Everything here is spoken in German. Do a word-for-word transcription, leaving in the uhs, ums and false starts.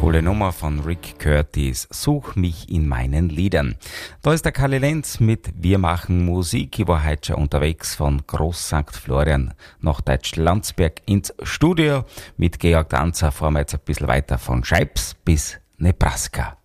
Coole Nummer von Rick Curtis, Such mich in meinen Liedern. Da ist der Kalle Lenz mit Wir machen Musik. Ich war heute schon unterwegs von Groß Sankt Florian nach Deutschlandsberg ins Studio. Mit Georg Danzer fahren wir jetzt ein bisschen weiter von Scheibs bis Nebraska.